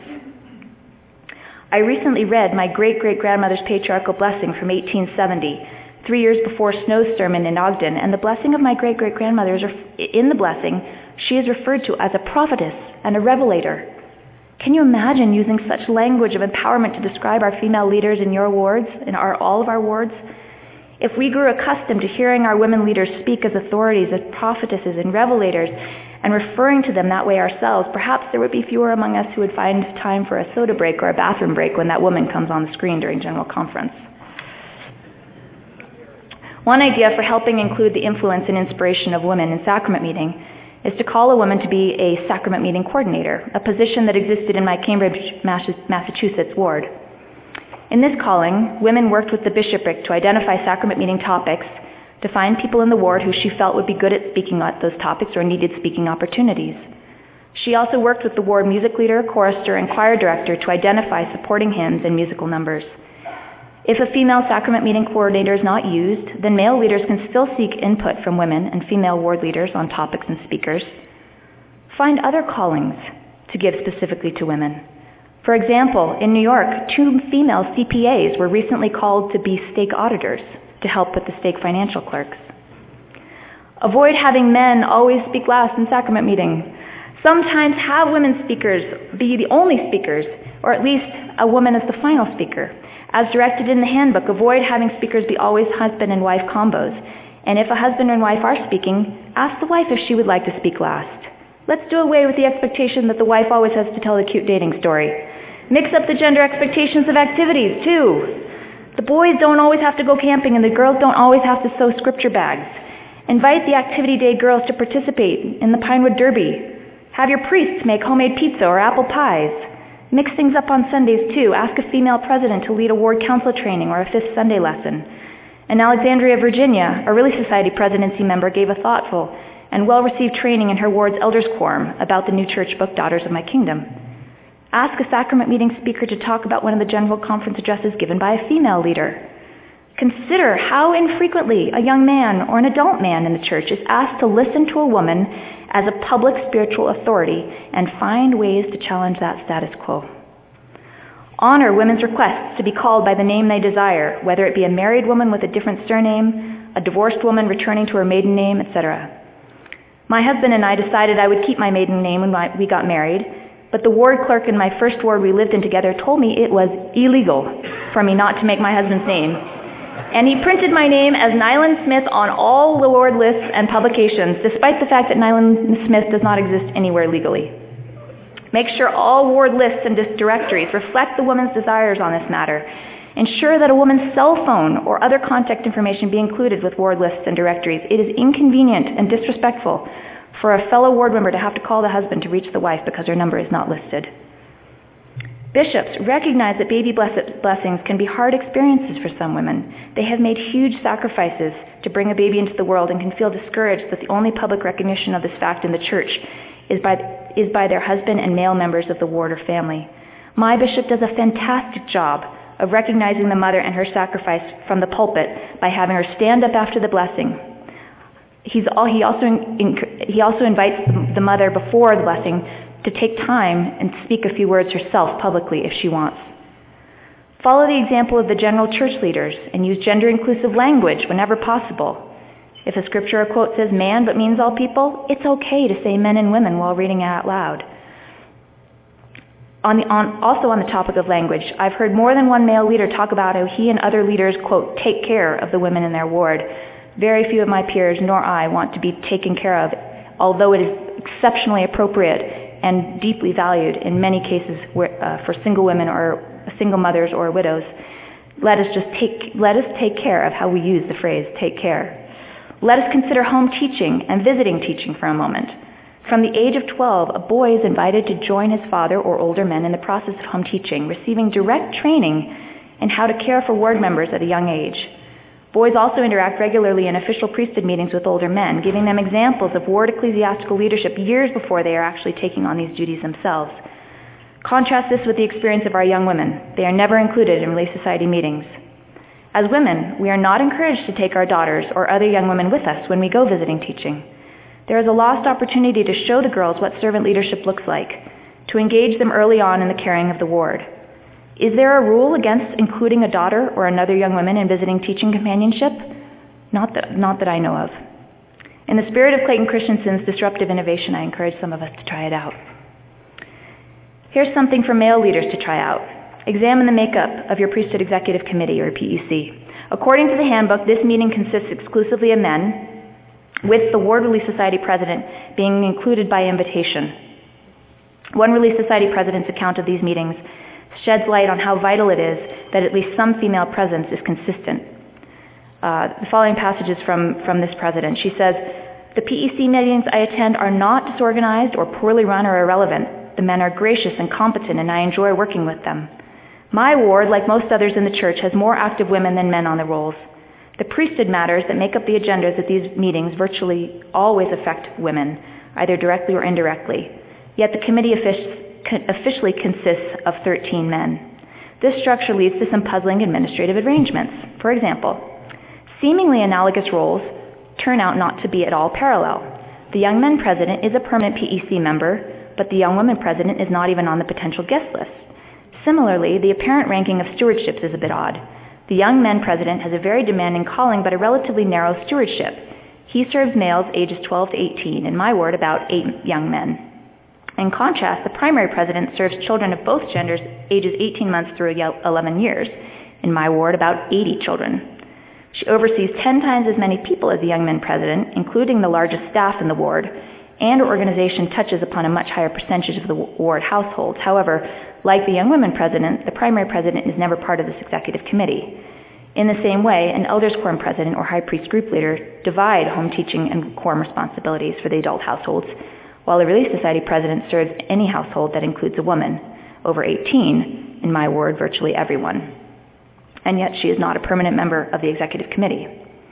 Speaker 2: I recently read my great-great-grandmother's patriarchal blessing from eighteen seventy, three years before Snow's sermon in Ogden, and the blessing of my great-great-grandmother is, in the blessing, she is referred to as a prophetess and a revelator. Can you imagine using such language of empowerment to describe our female leaders in your wards, in our, all of our wards? If we grew accustomed to hearing our women leaders speak as authorities, as prophetesses and revelators, and referring to them that way ourselves, perhaps there would be fewer among us who would find time for a soda break or a bathroom break when that woman comes on the screen during General Conference. One idea for helping include the influence and inspiration of women in sacrament meeting is to call a woman to be a sacrament meeting coordinator, a position that existed in my Cambridge, Massachusetts ward. In this calling, women worked with the bishopric to identify sacrament meeting topics, to find people in the ward who she felt would be good at speaking at those topics or needed speaking opportunities. She also worked with the ward music leader, chorister, and choir director to identify supporting hymns and musical numbers. If a female sacrament meeting coordinator is not used, then male leaders can still seek input from women and female ward leaders on topics and speakers. Find other callings to give specifically to women. For example, in New York, two female C P As were recently called to be stake auditors to help with the stake financial clerks. Avoid having men always speak last in sacrament meeting. Sometimes have women speakers be the only speakers, or at least a woman as the final speaker. As directed in the handbook, avoid having speakers be always husband and wife combos. And if a husband and wife are speaking, ask the wife if she would like to speak last. Let's do away with the expectation that the wife always has to tell the cute dating story. Mix up the gender expectations of activities, too. The boys don't always have to go camping and the girls don't always have to sew scripture bags. Invite the Activity Day girls to participate in the Pinewood Derby. Have your priests make homemade pizza or apple pies. Mix things up on Sundays, too. Ask a female president to lead a ward council training or a fifth Sunday lesson. In Alexandria, Virginia, a Relief Society presidency member gave a thoughtful and well-received training in her ward's elders' quorum about the new church book, Daughters of My Kingdom. Ask a sacrament meeting speaker to talk about one of the general conference addresses given by a female leader. Consider how infrequently a young man or an adult man in the church is asked to listen to a woman as a public spiritual authority and find ways to challenge that status quo. Honor women's requests to be called by the name they desire, whether it be a married woman with a different surname, a divorced woman returning to her maiden name, et cetera. My husband and I decided I would keep my maiden name when we got married, but the ward clerk in my first ward we lived in together told me it was illegal for me not to make my husband's name. And he printed my name as Nyland Smith on all the ward lists and publications, despite the fact that Nyland Smith does not exist anywhere legally. Make sure all ward lists and directories reflect the woman's desires on this matter. Ensure that a woman's cell phone or other contact information be included with ward lists and directories. It is inconvenient and disrespectful for a fellow ward member to have to call the husband to reach the wife because her number is not listed. Bishops recognize that baby blessings can be hard experiences for some women. They have made huge sacrifices to bring a baby into the world and can feel discouraged that the only public recognition of this fact in the church is by, is by their husband and male members of the ward or family. My bishop does a fantastic job of recognizing the mother and her sacrifice from the pulpit by having her stand up after the blessing. He's all, he, also, he also invites the mother before the blessing to take time and speak a few words herself publicly if she wants. Follow the example of the general church leaders and use gender-inclusive language whenever possible. If a scripture or quote says man but means all people, it's okay to say men and women while reading it out loud. On the, on, also on the topic of language, I've heard more than one male leader talk about how he and other leaders, quote, take care of the women in their ward. Very few of my peers nor I want to be taken care of, although it is exceptionally appropriate and deeply valued in many cases where, uh, for single women or single mothers or widows. Let us just take, let us take care of how we use the phrase take care. Let us consider home teaching and visiting teaching for a moment. From the age of twelve, a boy is invited to join his father or older men in the process of home teaching, receiving direct training in how to care for ward members at a young age. Boys also interact regularly in official priesthood meetings with older men, giving them examples of ward ecclesiastical leadership years before they are actually taking on these duties themselves. Contrast this with the experience of our young women. They are never included in Relief Society meetings. As women, we are not encouraged to take our daughters or other young women with us when we go visiting teaching. There is a lost opportunity to show the girls what servant leadership looks like, to engage them early on in the caring of the ward. Is there a rule against including a daughter or another young woman in visiting teaching companionship? Not that, not that I know of. In the spirit of Clayton Christensen's disruptive innovation, I encourage some of us to try it out. Here's something for male leaders to try out. Examine the makeup of your Priesthood Executive Committee, or P E C. According to the handbook, this meeting consists exclusively of men, with the Ward Relief Society president being included by invitation. One Relief Society president's account of these meetings sheds light on how vital it is that at least some female presence is consistent. Uh, the following passage is from, from this president. She says, "The P E C meetings I attend are not disorganized or poorly run or irrelevant. The men are gracious and competent, and I enjoy working with them. My ward, like most others in the church, has more active women than men on the rolls. The priesthood matters that make up the agendas at these meetings virtually always affect women, either directly or indirectly. Yet the committee officially consists of thirteen men. This structure leads to some puzzling administrative arrangements. For example, seemingly analogous roles turn out not to be at all parallel. The young men president is a permanent P E C member, but the young women president is not even on the potential guest list. Similarly, the apparent ranking of stewardships is a bit odd. The young men president has a very demanding calling, but a relatively narrow stewardship. He serves males ages twelve to eighteen, in my ward about eight young men. In contrast, the primary president serves children of both genders ages eighteen months through eleven years, in my ward about eighty children. She oversees ten times as many people as the young men president, including the largest staff in the ward, and her organization touches upon a much higher percentage of the ward households. However, like the young women president, the primary president is never part of this executive committee. In the same way, an elders quorum president or high priest group leader divide home teaching and quorum responsibilities for the adult households, while the Relief Society president serves any household that includes a woman over eighteen, in my ward, virtually everyone. And yet she is not a permanent member of the executive committee.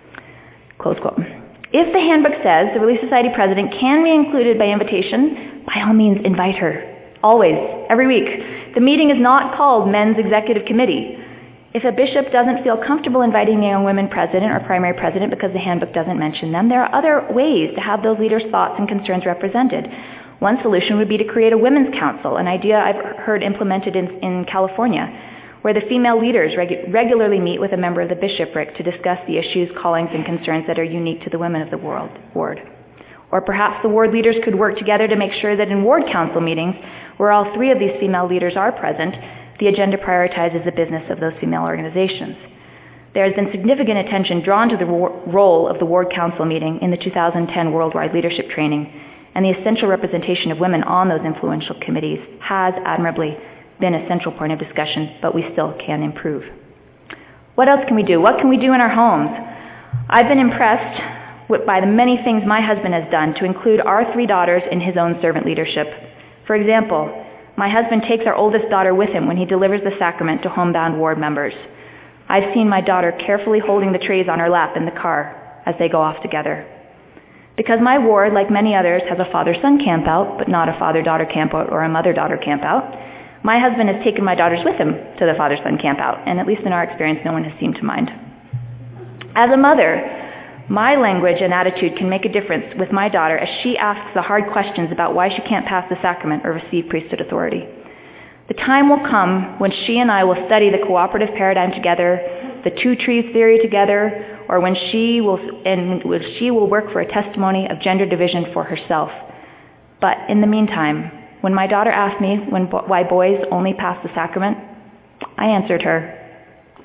Speaker 2: Close quote. If the handbook says the Relief Society president can be included by invitation, by all means invite her. Always, every week. The meeting is not called Men's Executive Committee. If a bishop doesn't feel comfortable inviting the young women president or primary president because the handbook doesn't mention them, there are other ways to have those leaders' thoughts and concerns represented. One solution would be to create a women's council, an idea I've heard implemented in, in California, where the female leaders regu- regularly meet with a member of the bishopric to discuss the issues, callings, and concerns that are unique to the women of the world, ward. Or perhaps the ward leaders could work together to make sure that in ward council meetings, where all three of these female leaders are present, the agenda prioritizes the business of those female organizations. There has been significant attention drawn to the ro- role of the ward council meeting in the two thousand ten Worldwide Leadership Training, and the essential representation of women on those influential committees has admirably been a central point of discussion, but we still can improve. What else can we do? What can we do in our homes? I've been impressed with, by the many things my husband has done to include our three daughters in his own servant leadership. For example, my husband takes our oldest daughter with him when he delivers the sacrament to homebound ward members. I've seen my daughter carefully holding the trays on her lap in the car as they go off together. Because my ward, like many others, has a father-son campout, but not a father-daughter campout or a mother-daughter campout, my husband has taken my daughters with him to the father-son campout, and at least in our experience, no one has seemed to mind. As a mother, my language and attitude can make a difference with my daughter as she asks the hard questions about why she can't pass the sacrament or receive priesthood authority. The time will come when she and I will study the cooperative paradigm together, the two trees theory together, or when she will and when she will work for a testimony of gender division for herself. But in the meantime, when my daughter asked me when, why boys only pass the sacrament, I answered her,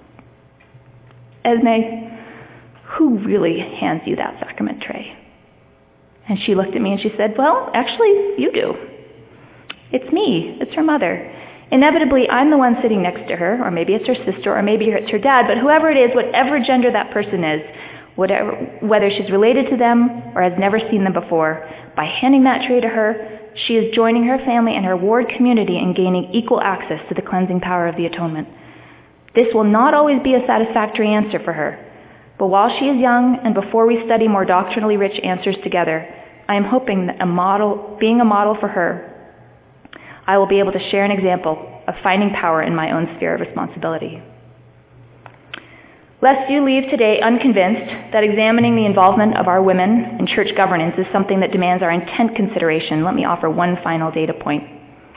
Speaker 2: Esme, who really hands you that sacrament tray? And she looked at me and she said, well, actually, you do. It's me. It's her mother. Inevitably, I'm the one sitting next to her, or maybe it's her sister, or maybe it's her dad, but whoever it is, whatever gender that person is, whatever, whether she's related to them or has never seen them before, by handing that tray to her, she is joining her family and her ward community in gaining equal access to the cleansing power of the atonement. This will not always be a satisfactory answer for her. But while she is young and before we study more doctrinally rich answers together, I am hoping that a model, being a model for her, I will be able to share an example of finding power in my own sphere of responsibility. Lest you leave today unconvinced that examining the involvement of our women in church governance is something that demands our intent consideration, let me offer one final data point.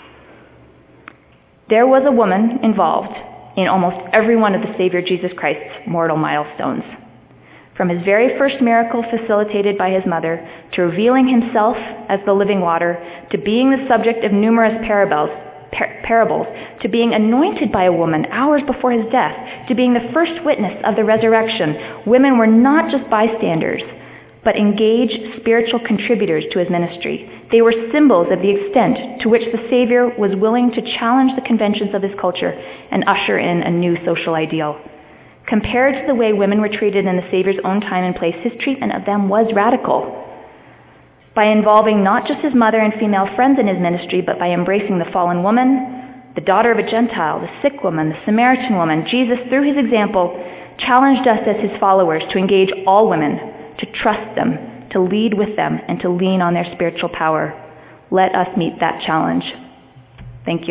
Speaker 2: There was a woman involved in almost every one of the Savior Jesus Christ's mortal milestones. From his very first miracle facilitated by his mother, to revealing himself as the living water, to being the subject of numerous parables, par- parables, to being anointed by a woman hours before his death, to being the first witness of the resurrection, women were not just bystanders, but engaged spiritual contributors to his ministry. They were symbols of the extent to which the Savior was willing to challenge the conventions of his culture and usher in a new social ideal. Compared to the way women were treated in the Savior's own time and place, his treatment of them was radical. By involving not just his mother and female friends in his ministry, but by embracing the fallen woman, the daughter of a Gentile, the sick woman, the Samaritan woman, Jesus, through his example, challenged us as his followers to engage all women, to trust them, to lead with them, and to lean on their spiritual power. Let us meet that challenge. Thank you.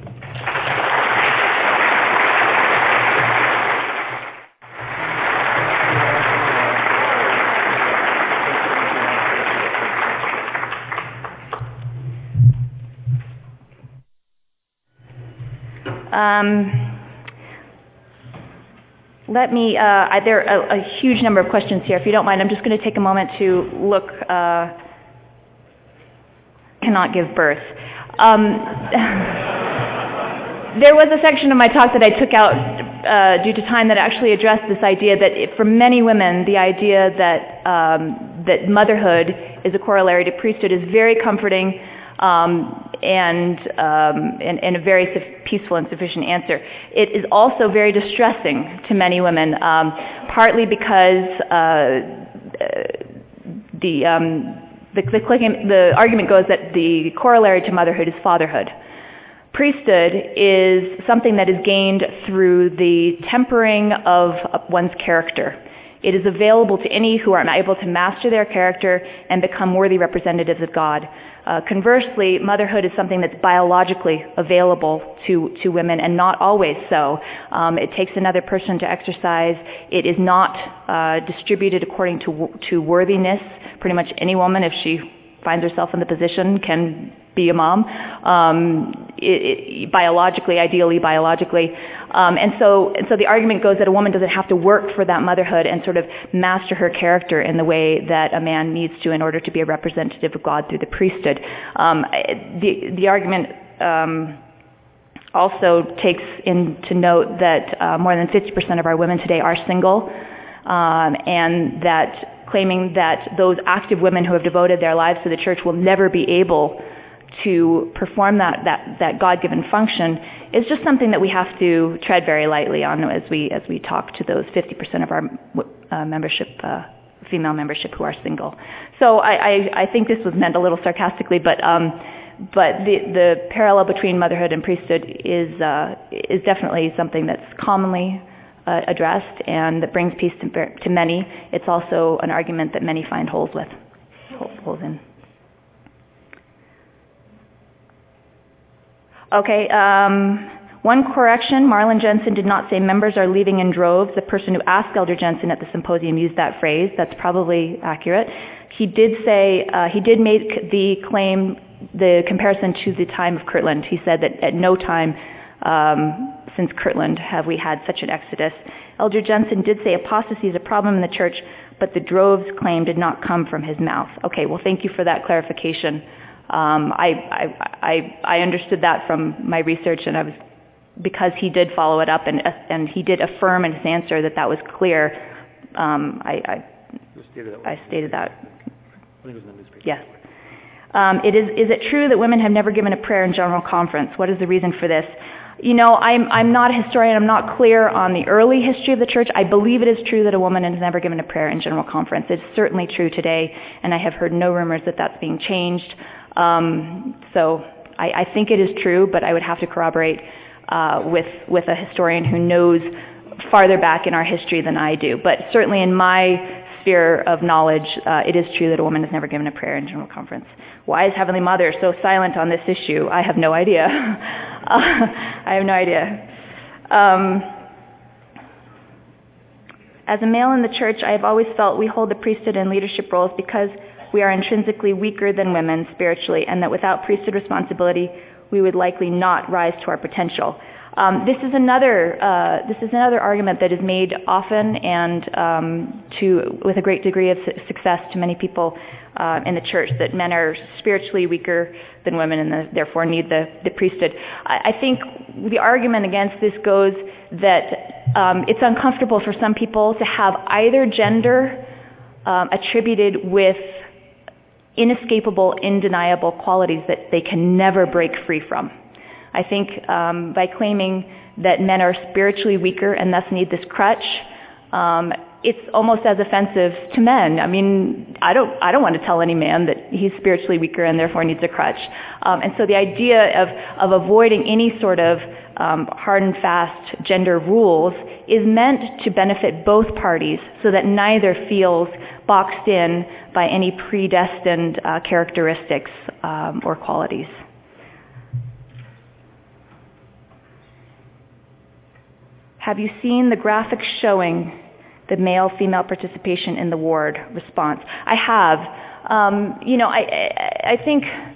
Speaker 2: Um, let me, uh, I, there are a, a huge number of questions here. If you don't mind, I'm just going to take a moment to look, uh, cannot give birth. Um, there was a section of my talk that I took out uh, due to time that actually addressed this idea that it, for many women, the idea that, um, that motherhood is a corollary to priesthood is very comforting. Um, and, um, and, and a very su- peaceful and sufficient answer. It is also very distressing to many women, um, partly because uh, the, um, the, the, clicking, the argument goes that the corollary to motherhood is fatherhood. Priesthood is something that is gained through the tempering of one's character. It is available to any who are able to master their character and become worthy representatives of God. Uh, conversely, motherhood is something that's biologically available to, to women and not always so. Um, it takes another person to exercise. It is not uh, distributed according to, to worthiness. Pretty much any woman, if she finds herself in the position, can be a mom, um, it, it, biologically, ideally biologically. Um, and so and so the argument goes that a woman doesn't have to work for that motherhood and sort of master her character in the way that a man needs to in order to be a representative of God through the priesthood. Um, the, the argument um, also takes into note that uh, more than fifty percent of our women today are single, um, and that claiming that those active women who have devoted their lives to the church will never be able to perform that, that, that God-given function is just something that we have to tread very lightly on as we as we talk to those fifty percent of our uh, membership, uh, female membership who are single. So I, I, I think this was meant a little sarcastically, but um, but the the parallel between motherhood and priesthood is uh, is definitely something that's commonly uh, addressed and that brings peace to, to many. It's also an argument that many find holes with, holes in. Okay, um, one correction, Marlon Jensen did not say members are leaving in droves. The person who asked Elder Jensen at the symposium used that phrase. That's probably accurate. He did say, uh, he did make the claim, the comparison to the time of Kirtland. He said that at no time um, since Kirtland have we had such an exodus. Elder Jensen did say apostasy is a problem in the church, but the droves claim did not come from his mouth. Okay, well thank you for that clarification. Um, I, I, I, I understood that from my research, and I was, because he did follow it up and, and he did affirm in his answer that that was clear, um, I, I, stated that I stated that. I think it was in the newspaper. Yes. Um, it is, is it true that women have never given a prayer in General Conference? What is the reason for this? You know, I'm, I'm not a historian. I'm not clear on the early history of the church. I believe it is true that a woman has never given a prayer in General Conference. It's certainly true today, and I have heard no rumors that that's being changed. Um, so I, I think it is true, but I would have to corroborate uh, with with a historian who knows farther back in our history than I do. But certainly in my sphere of knowledge, uh, it is true that a woman has never given a prayer in General Conference. Why is Heavenly Mother so silent on this issue? I have no idea. uh, I have no idea. Um, as a male in the church, I have always felt we hold the priesthood and leadership roles because we are intrinsically weaker than women spiritually, and that without priesthood responsibility, we would likely not rise to our potential. Um, this is another uh, this is another argument that is made often and um, to with a great degree of su- success to many people uh, in the church, that men are spiritually weaker than women and the, therefore need the, the priesthood. I, I think the argument against this goes that um, it's uncomfortable for some people to have either gender um, attributed with inescapable, undeniable qualities that they can never break free from. I think um, by claiming that men are spiritually weaker and thus need this crutch, um, it's almost as offensive to men. I mean, I don't, I don't want to tell any man that he's spiritually weaker and therefore needs a crutch. Um, and so the idea of, of avoiding any sort of um, hard and fast gender rules is meant to benefit both parties so that neither feels boxed in by any predestined uh, characteristics um, or qualities. Have you seen the graphics showing the male-female participation in the ward response? I have. Um, you know, I, I, I think